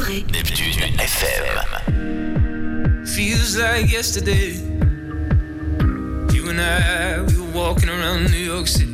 Découvrez Neptune FM. Feels like yesterday. You and I, we were walking around New York City.